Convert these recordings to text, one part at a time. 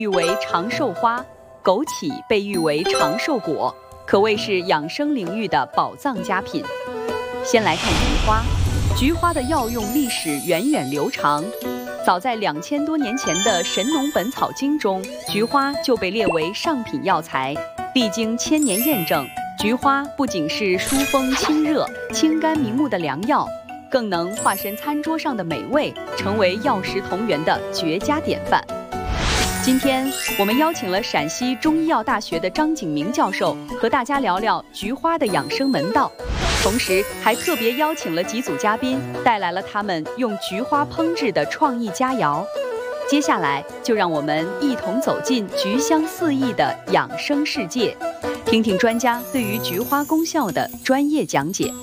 誉为长寿花，枸杞被誉为长寿果，可谓是养生领域的宝藏佳品。先来看菊花，菊花的药用历史源远流长。早在2000多年前的《神农本草经》中，菊花就被列为上品药材。历经1000年验证，菊花不仅是疏风清热、清肝明目的良药，更能化身餐桌上的美味，成为药食同源的绝佳典范。今天我们邀请了陕西中医药大学的张景明教授，和大家聊聊菊花的养生门道，同时还特别邀请了几组嘉宾，带来了他们用菊花烹制的创意佳肴。接下来就让我们一同走进菊香四溢的养生世界，听听专家对于菊花功效的专业讲解。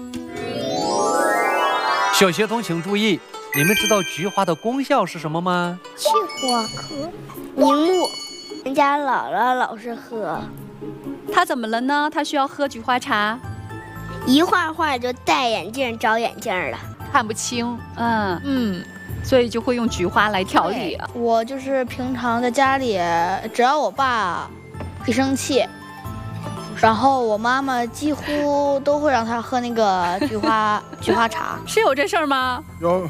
小学童请注意，你们知道菊花的功效是什么吗？ 去火咳、明目。人家姥姥老是喝。 他怎么了呢？他需要喝菊花茶？ 一画画就戴眼镜找眼镜了， 看不清。所以就会用菊花来调理。 我就是平常在家里，只要我爸一生气，然后我妈妈几乎都会让他喝那个菊花茶。 是有这事儿吗？ 有。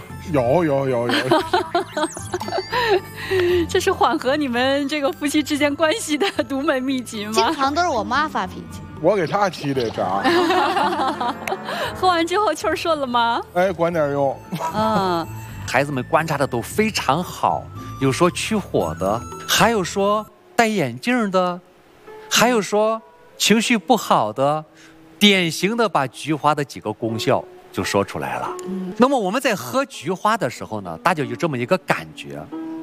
这是缓和你们这个夫妻之间关系的独门秘籍吗？ 经常都是我妈发脾气， 我给他沏的茶。 喝完之后气儿顺了吗？ 哎，管点用。 孩子们观察的都非常好，有说去火的，还有说戴眼镜的，还有说情绪不好的，典型的把菊花的几个功效就说出来了。那么我们在喝菊花的时候呢，大家有这么一个感觉，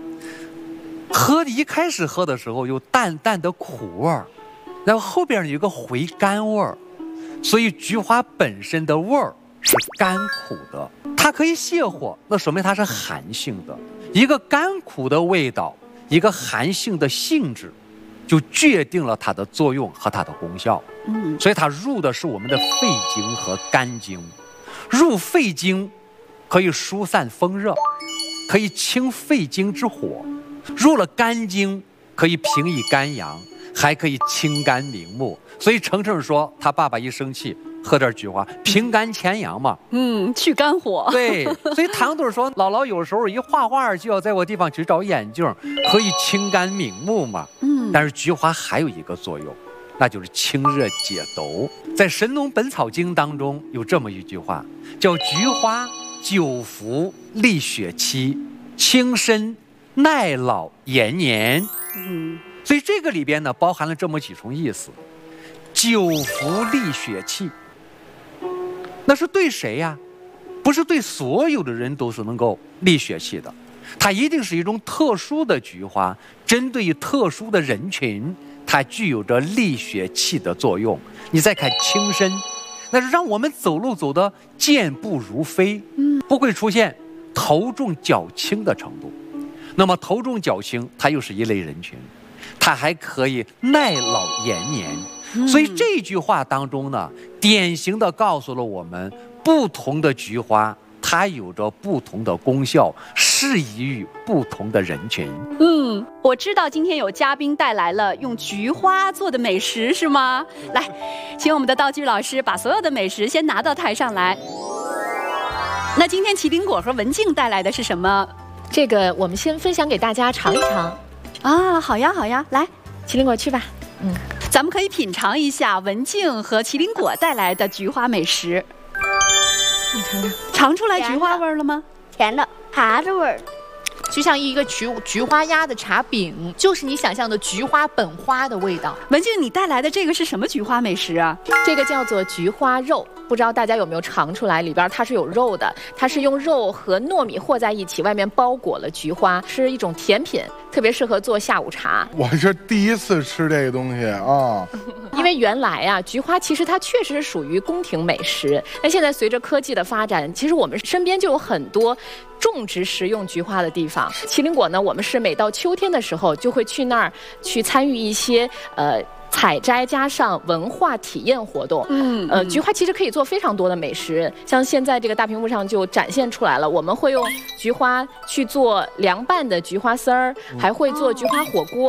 一开始喝的时候有淡淡的苦味儿，然后后边有一个回甘味儿，所以菊花本身的味儿是甘苦的，它可以泻火，那说明它是寒性的。一个甘苦的味道，一个寒性的性质，就决定了它的作用和它的功效。所以它入的是我们的肺经和肝经。入肺经可以疏散风热，可以清肺经之火；入了肝经可以平抑肝阳，还可以清肝明目。所以程程说他爸爸一生气喝点菊花，平肝潜阳嘛， 去肝火。 对，所以唐队说姥姥有时候一画画就要在我地方去找眼镜，可以清肝明目嘛。但是菊花还有一个作用，那就是清热解毒。在《神农本草经》当中有这么一句话，叫菊花久服利血气，轻身耐老延年。所以这个里边呢包含了这么几重意思。久服利血气，那是对谁呀？不是对所有的人都是能够利血气的，它一定是一种特殊的菊花，针对于特殊的人群，它具有着利血气的作用。你再看轻身，那是让我们走路走得健步如飞，不会出现头重脚轻的程度。那么头重脚轻，它又是一类人群，它还可以耐老延年。所以这句话当中呢，典型的告诉了我们，不同的菊花它有着不同的功效，适宜于不同的人群。 我知道今天有嘉宾带来了用菊花做的美食，是吗？来，请我们的道具老师把所有的美食先拿到台上来。那今天麒麟果和文静带来的是什么？ 这个我们先分享给大家尝一尝。 好呀，来， 麒麟果去吧。 咱们可以品尝一下文静和麒麟果带来的菊花美食。 你尝尝， 尝出来菊花味了吗？ 甜的，茶的味儿。 就像一个菊花压的茶饼，就是你想象的菊花本花的味道。 文静，你带来的这个是什么菊花美食啊？ 这个叫做菊花肉，不知道大家有没有尝出来，里边它是有肉的，它是用肉和糯米和在一起，外面包裹了菊花，是一种甜品，特别适合做下午茶。 我是第一次吃这个东西啊。 因为原来啊，菊花其实它确实是属于宫廷美食，但现在随着科技的发展，其实我们身边就有很多种植食用菊花的地方。麒麟果呢，我们是每到秋天的时候就会去那儿去参与一些采摘加上文化体验活动。菊花其实可以做非常多的美食，像现在这个大屏幕上就展现出来了。我们会用菊花去做凉拌的菊花丝儿，还会做菊花火锅。